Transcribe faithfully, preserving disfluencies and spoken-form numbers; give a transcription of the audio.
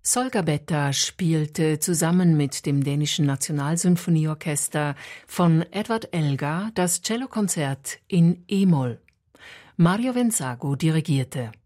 Solga Betta spielte zusammen mit dem dänischen Nationalsymphonieorchester von Edvard Elgar das Cellokonzert in E-Moll. Mario Venzago dirigierte.